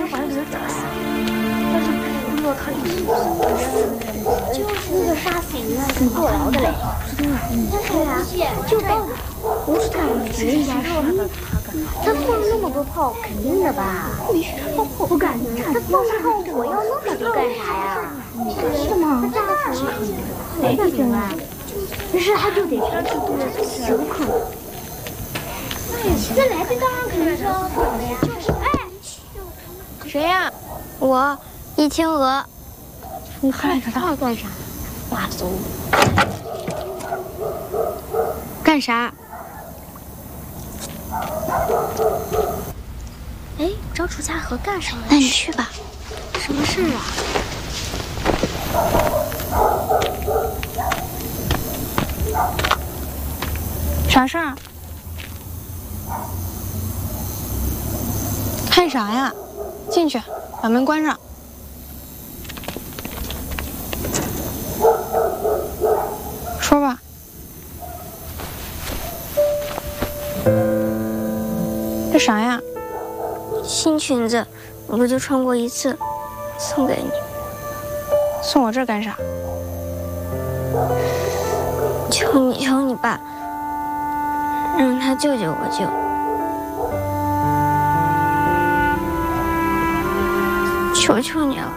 把人打死，但是不知道他意思。 就是那个杀死人案是坐牢的嘞。对啊，就报的，不是他人家是。他放了那么多炮，肯定的吧？我感觉他放炮火药那么多干啥呀？是吗？他炸死了，没办法，于是他就得上去多有可能。那来的当然肯定是要走的呀。 谁呀？我易清娥。 你害怕干啥？ 挖走。干啥？ 哎，找楚家河干什么？ 那你去吧。 什么事啊？ 啥事儿？看啥呀？进去，把门关上。说吧。这啥呀？ 新裙子，我就穿过一次，送给你。 送我这干啥？ 求你爸，让他救救我求求你了。